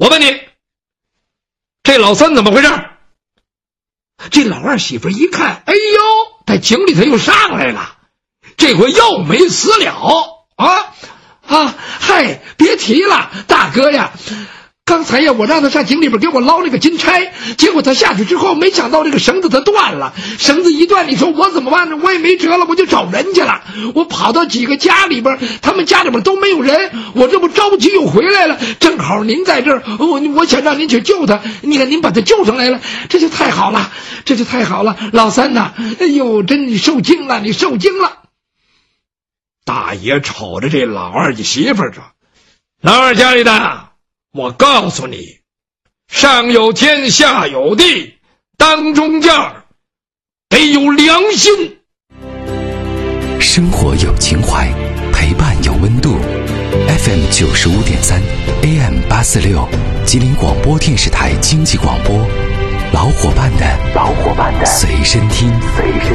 我问你，这老三怎么回事？这老二媳妇一看，哎呦，在井里头又上来了，这回又没死了嗨，别提了，大哥呀，刚才呀，我让他上井里边给我捞那个金钗，结果他下去之后，没想到这个绳子它断了，绳子一断，你说我怎么办呢？我也没辙了，我就找人去了。我跑到几个家里边，他们家里边都没有人，我这不着急又回来了，正好您在这儿，我想让您去救他，你看您把他救上来了，这就太好了，这就太好了。老三呐，哎呦，真你受惊了，你受惊了。大爷瞅着这老二家媳妇儿说：“老二家里的，我告诉你，上有天下有地，当中间得有良心。” 生活有情怀，陪伴有温度。FM 95.3 AM 846，吉林广播电视台经济广播，老伙伴的随身听。